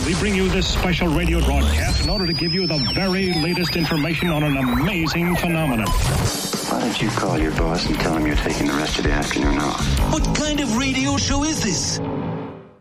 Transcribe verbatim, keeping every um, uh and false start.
we bring you this special radio broadcast in order to give you the very latest information on an amazing phenomenon. Why don't you call your boss and tell him you're taking the rest of the afternoon off? What kind of radio show is this?